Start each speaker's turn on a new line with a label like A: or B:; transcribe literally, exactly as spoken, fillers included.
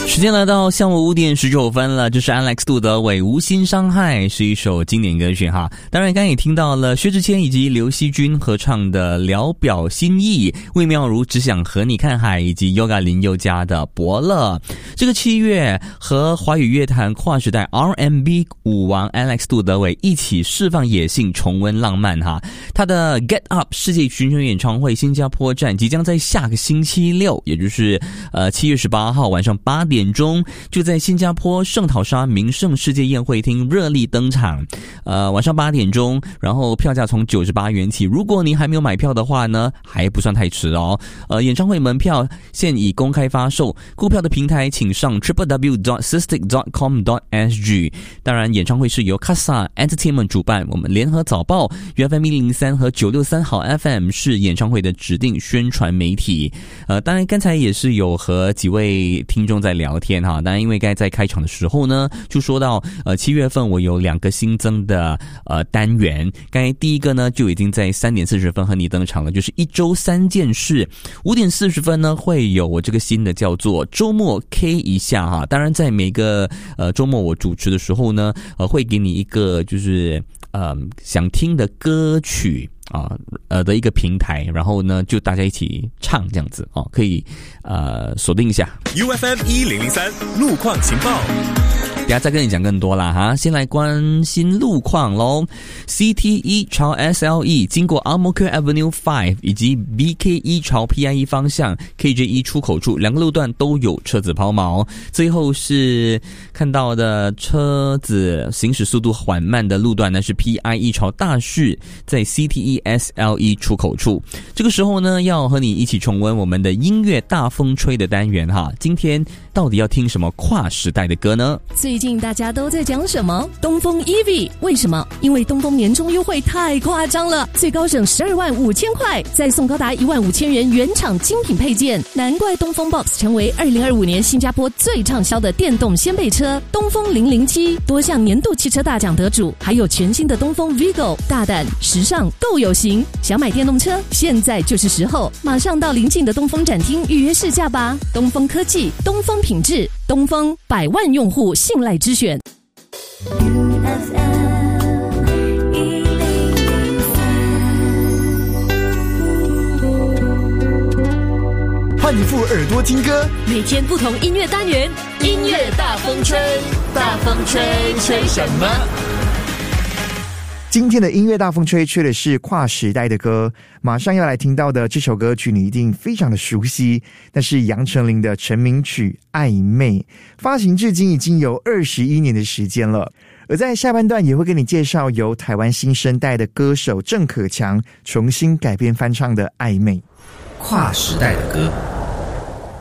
A: 时间来到下午五点十九分了，这是 Alex 杜德伟《无心伤害》，是一首经典歌曲哈。当然刚刚也听到了薛之谦以及刘惜君合唱的《聊表心意》，魏妙如只想和你看海，以及 Yoga 林宥嘉的伯乐。这个七月和华语乐坛跨时代 R and B 舞王 Alex 杜德伟一起释放野性，重温浪漫哈。他的 Get Up 世界巡回演唱会新加坡站即将在下个星期六，也就是呃七月十八号晚上八点钟就在新加坡圣淘沙名胜世界宴会厅热力登场。呃晚上八点钟，然后票价从九十八元起，如果您还没有买票的话呢，还不算太迟哦。呃演唱会门票现已公开发售，购票的平台请上 triple w dot sistik dot com dot s g。 当然演唱会是由 Casa Entertainment 主办，我们联合早报 U F M 一零三和九六三好 F M 是演唱会的指定宣传媒体。呃当然刚才也是有和几位听众在聊天哈，当然因为刚才在开场的时候呢，就说到呃七月份我有两个新增的呃单元，刚才第一个呢就已经在三点四十分和你登场了，就是一周三件事。五点四十分呢会有我这个新的叫做周末 K 一下哈。当然在每个呃周末我主持的时候呢，呃会给你一个就是呃想听的歌曲啊呃的一个平台，然后呢就大家一起唱这样子哦，可以呃锁定一下
B: U F M 一零零三路况情报。
A: 等下再跟你讲更多啦哈，先来关心路况咯。C T 一 朝 S L E 经过 Ang Mo Kio Avenue 五以及 B K 一 朝 P I E 方向 K J 一 出口处两个路段都有车子抛锚。最后是看到的车子行驶速度缓慢的路段呢，是 P I E 朝大市在 C T 一 S L E 出口处。这个时候呢，要和你一起重温我们的音乐大风吹的单元哈。今天到底要听什么跨时代的歌呢？
C: 最近大家都在讲什么？东风 E V， 为什么？因为东风年终优惠太夸张了，最高省十二万五千块，再送高达一万五千元原厂精品配件，难怪东风 Box 成为二零二五年新加坡最畅销的电动掀背车。东风零零七多项年度汽车大奖得主，还有全新的东风 Vigo， 大胆时尚够有型。想买电动车，现在就是时候，马上到邻近的东风展厅预约试驾吧。东风科技，东风品质，东风百万用户信赖之选。
D: 换一副耳朵听歌，
C: 每天不同音乐单元，音乐大风吹，大风吹，吹什么？
D: 今天的音乐大风吹吹的是跨时代的歌，马上要来听到的这首歌曲你一定非常的熟悉，那是杨丞琳的成名曲《暧昧》，发行至今已经有二十一年的时间了。而在下半段也会跟你介绍由台湾新生代的歌手郑可强重新改编翻唱的《暧昧》。
E: 跨时代的歌。